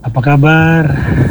Apa kabar?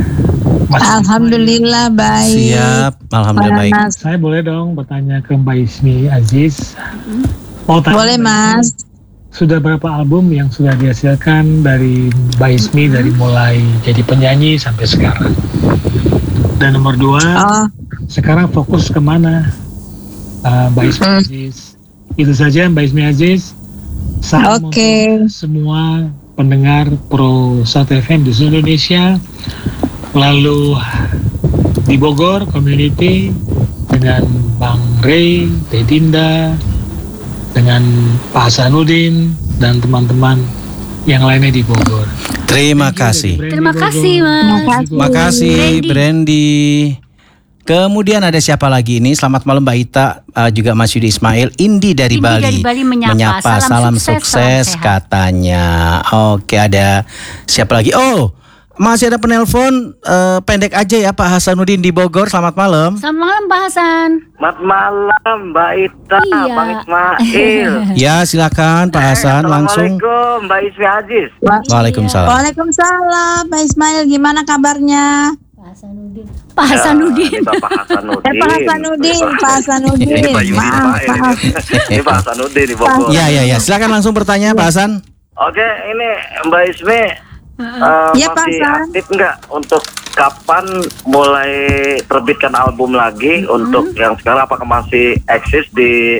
Alhamdulillah baik. Siap, alhamdulillah baik. Saya boleh dong bertanya ke Mbak Ismi Aziz? Boleh Mas. Sudah berapa album yang sudah dihasilkan dari Mbak Ismi dari mulai jadi penyanyi sampai sekarang? Dan nomor 2, sekarang fokus kemana Mbak Ismi Aziz? Itu saja Mbak Ismi Aziz. Salam untuk semua pendengar Pro South FM di seluruh Indonesia. Lalu di Bogor community dengan Bang Ray, Teh Dinda, dengan Pak Hasanuddin dan teman-teman yang lainnya di Bogor. Terima kasih. Terima kasih Mas. Terima kasih Brandy. Kemudian ada siapa lagi ini? Selamat malam Mbak Ita, juga Mas Yudi Ismail. Indi dari Bali menyapa. Salam sukses katanya. Oke, ada siapa lagi? Oh, masih ada penelpon pendek aja ya Pak Hasanuddin di Bogor. Selamat malam. Selamat malam Pak Hasan. Selamat malam Mbak Ita, Iya. Bang Ismail. Ya silakan Pak Hasan langsung. Assalamualaikum Mbak Ismi Aziz. Waalaikumsalam. Waalaikumsalam Pak Ismail, gimana kabarnya? Pak Hasanuddin. Pak Hasanuddin. Pak Hasanuddin. Ini Pak Yudi Maaf. Ismail. Ini Pak Hasanuddin di Bogor. Ya. Silakan langsung bertanya Pak Hasan. Oke, ini Mbak Ismi Ya, Pak masih Hasan. aktif nggak untuk kapan mulai terbitkan album lagi untuk yang sekarang, apakah masih eksis di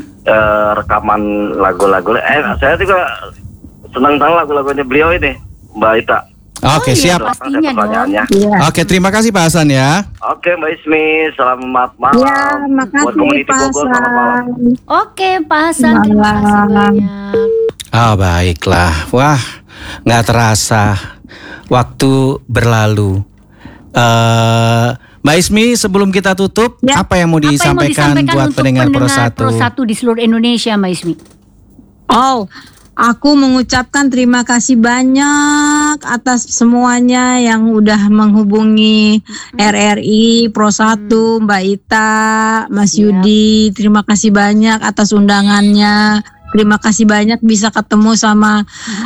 rekaman lagu-lagu? Saya juga senang lagu-lagunya beliau ini, Mbak Ita. Oke, siap. Pastinya dong. Oke, terima kasih Pak Hasan ya. Oke Mbak Ismi, selamat malam. Ya, makasih Buat community Pak Bogor, selamat malam. Hasan. Oke Pak Hasan, terima kasih banyak. Baiklah. Wah, nggak terasa waktu berlalu. Mbak Ismi, sebelum kita tutup, apa yang mau disampaikan buat untuk pendengar Pro 1 di seluruh Indonesia, Mbak Ismi? Aku mengucapkan terima kasih banyak atas semuanya yang udah menghubungi RRI Pro 1, Mbak Ita, Mas Yudi. Terima kasih banyak atas undangannya. Terima kasih banyak bisa ketemu sama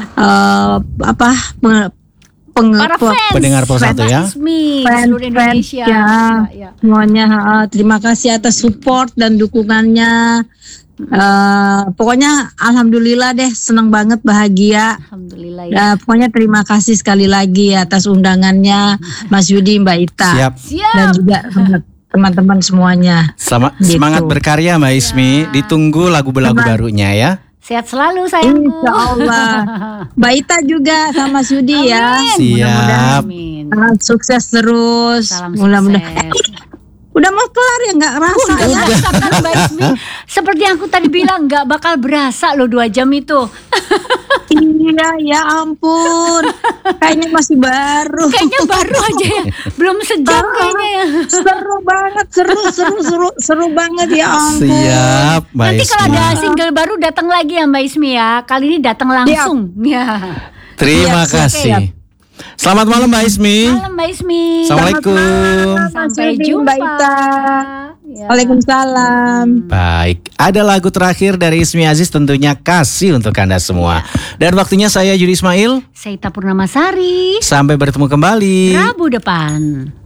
para fans, pendengar Pro 1 ya. Seluruh Indonesia. Ya. Semuanya terima kasih atas support dan dukungannya. Pokoknya alhamdulillah deh, senang banget, bahagia. Alhamdulillah ya. Pokoknya terima kasih sekali lagi atas undangannya Mas Yudi, Mbak Ita. Siap. Dan juga teman-teman semuanya. Semangat berkarya Mbak Ismi. Ditunggu lagu-lagu barunya ya. Sehat selalu sayangku. Insya Allah. Mbak Ita juga sama Mas Yudi ya. Siap. Mudah-mudahan sukses terus. Salam Mudah-mudahan. Udah mau kelar ya, nggak rasa ya. Rasakan Mbak Ismi. Seperti yang aku tadi bilang, nggak bakal berasa loh 2 jam itu. Iya, ya ampun. Kayaknya masih baru. Kayaknya baru aja ya. Belum sejam kayaknya ya. Seru banget, seru banget ya ampun. Siap, Mbak Nanti Ismi. kalau ada single baru datang lagi ya Mbak Ismi ya. Kali ini datang langsung. Ya. Terima kasih. Selamat malam Mbak Ismi. Malam Mbak Ismi. Assalamualaikum. Sampai jumpa. Mbak Ita. Ya. Waalaikumsalam. Baik, ada lagu terakhir dari Ismi Aziz, tentunya kasih untuk Anda semua. Dan waktunya saya Yudi Ismail. Saya Ita Purnamasari. Sampai bertemu kembali Rabu depan.